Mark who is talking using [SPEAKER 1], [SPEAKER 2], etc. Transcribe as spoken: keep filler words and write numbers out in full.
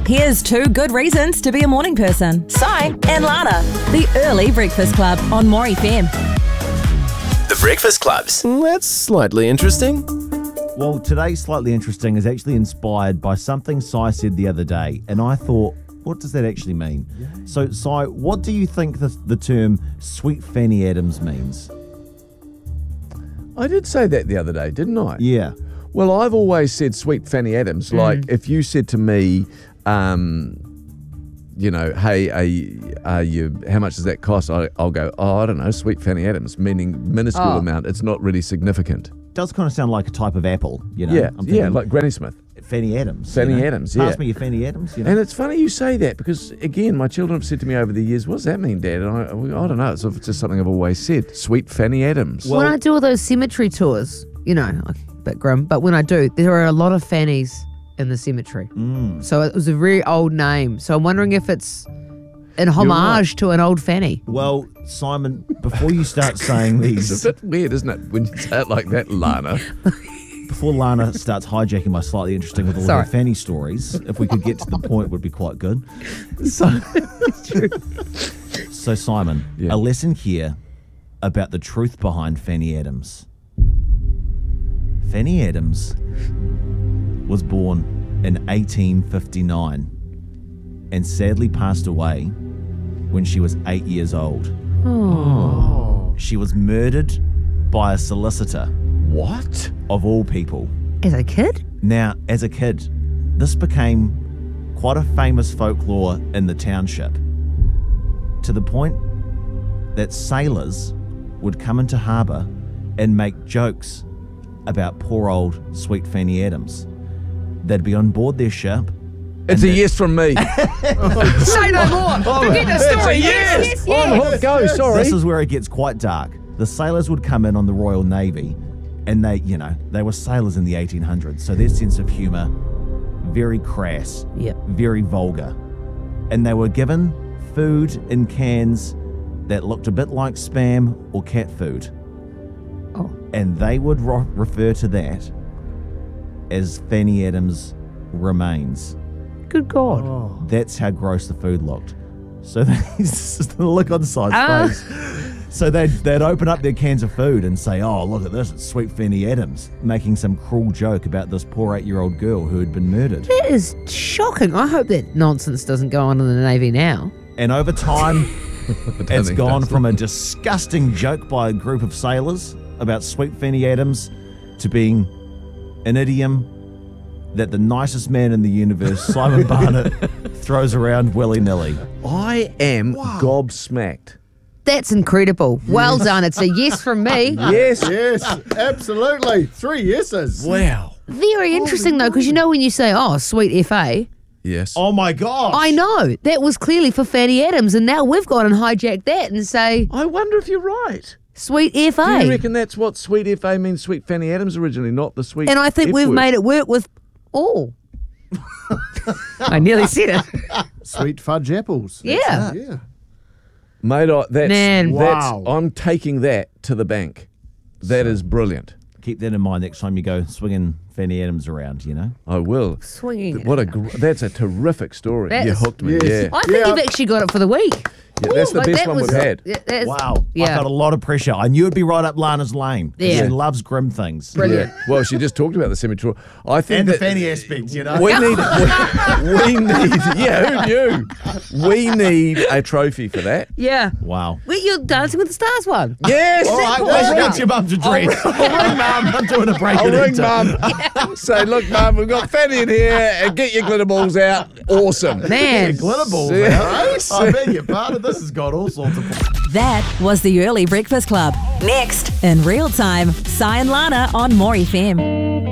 [SPEAKER 1] Here's two good reasons to be a morning person. Si and Lana. The Early Breakfast Club on More F M.
[SPEAKER 2] The Breakfast Clubs.
[SPEAKER 3] That's slightly interesting.
[SPEAKER 4] Well, today's Slightly Interesting is actually inspired by something Si said the other day, and I thought, what does that actually mean? So, Si, what do you think the, the term Sweet Fanny Adams means?
[SPEAKER 5] I did say that the other day, didn't I?
[SPEAKER 4] Yeah.
[SPEAKER 5] Well, I've always said Sweet Fanny Adams.
[SPEAKER 1] Mm.
[SPEAKER 5] Like, if you said to me, um, you know, hey, are you, are you, how much does that cost? I, I'll go, oh, I don't know, Sweet Fanny Adams, meaning minuscule
[SPEAKER 1] Oh.
[SPEAKER 5] amount. It's not really significant.
[SPEAKER 4] Does kind of sound like a type of apple, you know?
[SPEAKER 5] Yeah,
[SPEAKER 4] I'm
[SPEAKER 5] yeah,
[SPEAKER 4] thinking
[SPEAKER 5] like Granny Smith.
[SPEAKER 4] Fanny Adams.
[SPEAKER 5] Fanny
[SPEAKER 4] you know?
[SPEAKER 5] Adams, yeah.
[SPEAKER 4] Pass me your Fanny Adams, you know?
[SPEAKER 5] And it's funny you say that because, again, my children have said to me over the years, what does that mean, Dad? And I, I don't know. It's just something I've always said. Sweet Fanny Adams.
[SPEAKER 4] Well-
[SPEAKER 6] when I do all those cemetery tours, you know, like, a bit grim, but when I do, there are a lot of fannies in the cemetery.
[SPEAKER 4] Mm.
[SPEAKER 6] So it was a very old name. So I'm wondering if it's an homage to an old fanny.
[SPEAKER 4] Well, Simon, before you start saying
[SPEAKER 5] It's
[SPEAKER 4] these,
[SPEAKER 5] a bit weird, isn't it, when you say it like that, Lana?
[SPEAKER 4] before Lana starts hijacking my Slightly Interesting with all
[SPEAKER 6] Sorry.
[SPEAKER 4] her fanny stories, if we could get to the point, would be quite good. So, so Simon,
[SPEAKER 5] Yeah.
[SPEAKER 4] a lesson here about the truth behind Fanny Adams. Fanny Adams was born in eighteen fifty-nine and sadly passed away when she was eight years old.
[SPEAKER 6] Oh.
[SPEAKER 4] She was murdered by a solicitor,
[SPEAKER 5] What?
[SPEAKER 4] of all people.
[SPEAKER 6] As a kid?
[SPEAKER 4] Now, as a kid, this became quite a famous folklore in the township, to the point that sailors would come into harbour and make jokes about poor old Sweet Fanny Adams. They'd be on board their ship.
[SPEAKER 5] It's a yes from me.
[SPEAKER 6] Say no more. Forget the story. Yes, yes, yes.
[SPEAKER 5] I'm hooked. Go, sorry.
[SPEAKER 4] This is where it gets quite dark. The sailors would come in on the Royal Navy, and they, you know, they were sailors in the eighteen hundreds, so their sense of humour, very crass,
[SPEAKER 6] Yep.
[SPEAKER 4] very vulgar. And they were given food in cans that looked a bit like Spam or cat food.
[SPEAKER 6] Oh.
[SPEAKER 4] And they would ro- refer to that as Fanny Adams' remains.
[SPEAKER 6] Good God.
[SPEAKER 4] That's how gross the food looked. So they, this is the look on the side's
[SPEAKER 6] Ah.
[SPEAKER 4] face. So they'd, they'd open up their cans of food and say, oh, look at this, it's Sweet Fanny Adams, making some cruel joke about this poor eight-year-old girl who had been murdered.
[SPEAKER 6] That is shocking. I hope that nonsense doesn't go on in the Navy now.
[SPEAKER 4] And over time, it's
[SPEAKER 5] think
[SPEAKER 4] gone
[SPEAKER 5] that's
[SPEAKER 4] from a disgusting joke by a group of sailors about Sweet Fanny Adams to being an idiom that the nicest man in the universe, Simon Barnett, throws around willy-nilly.
[SPEAKER 5] I am gobsmacked.
[SPEAKER 6] That's incredible. Well done. It's a yes from me.
[SPEAKER 5] Yes.
[SPEAKER 7] Yes, absolutely. Three yeses.
[SPEAKER 5] Wow.
[SPEAKER 6] Very interesting, though, because you know when you say, oh, sweet F A,
[SPEAKER 5] Yes.
[SPEAKER 4] Oh my gosh!
[SPEAKER 6] I know. That was clearly for Fanny Adams, and now we've gone and hijacked that and say,
[SPEAKER 5] I wonder if you're right.
[SPEAKER 6] sweet F
[SPEAKER 5] Do you
[SPEAKER 6] A.
[SPEAKER 5] reckon that's what Sweet F A means, Sweet Fanny Adams originally, not the Sweet
[SPEAKER 6] And I think
[SPEAKER 5] F
[SPEAKER 6] we've
[SPEAKER 5] word?
[SPEAKER 6] made it work with all. I nearly said it.
[SPEAKER 7] Sweet fudge apples.
[SPEAKER 6] Yeah.
[SPEAKER 7] Yeah.
[SPEAKER 5] Mate, I, that's,
[SPEAKER 6] Man.
[SPEAKER 5] that's,
[SPEAKER 7] Wow.
[SPEAKER 5] I'm taking that to the bank. That is brilliant.
[SPEAKER 4] Keep that in mind next time you go swinging Fanny Adams around, you know?
[SPEAKER 5] I will.
[SPEAKER 6] Swinging.
[SPEAKER 5] What a gr- that's a terrific story.
[SPEAKER 6] That
[SPEAKER 5] you
[SPEAKER 6] is-
[SPEAKER 5] hooked me.
[SPEAKER 7] Yes.
[SPEAKER 5] Yeah.
[SPEAKER 6] I think
[SPEAKER 7] Yeah.
[SPEAKER 6] you've actually got it for the week.
[SPEAKER 5] Yeah, that's the
[SPEAKER 6] Like,
[SPEAKER 5] best
[SPEAKER 6] that
[SPEAKER 5] one
[SPEAKER 6] was-
[SPEAKER 5] we've had.
[SPEAKER 6] Yeah, that is-
[SPEAKER 4] Wow. I
[SPEAKER 6] Yeah.
[SPEAKER 4] got a lot of pressure. I knew it'd be right up Lana's lane.
[SPEAKER 6] Yeah.
[SPEAKER 4] She loves grim things.
[SPEAKER 6] Brilliant.
[SPEAKER 5] Yeah. Well, she just talked about the cemetery. I think
[SPEAKER 4] And the
[SPEAKER 5] that
[SPEAKER 4] Fanny aspect, you know?
[SPEAKER 5] we need, we, we need, yeah, who knew? We need a trophy for that.
[SPEAKER 6] Yeah.
[SPEAKER 4] Wow.
[SPEAKER 6] Wait, you're Dancing with the Stars one.
[SPEAKER 5] Yes.
[SPEAKER 4] All right,
[SPEAKER 6] I'll
[SPEAKER 4] let's
[SPEAKER 6] ring-
[SPEAKER 4] get your mum to drink. I'll ring mum. I'm doing a break
[SPEAKER 5] I'll
[SPEAKER 4] it
[SPEAKER 5] ring
[SPEAKER 4] into.
[SPEAKER 5] mum. Say, look, mum, we've got Fanny in here. And get your glitter balls out. Awesome.
[SPEAKER 6] Man.
[SPEAKER 4] Glitter balls,
[SPEAKER 5] Yeah.
[SPEAKER 4] right? I beg your pardon. This has got all sorts of...
[SPEAKER 1] That was the Early Breakfast Club. Next, in real time, Si and Lana on More F M.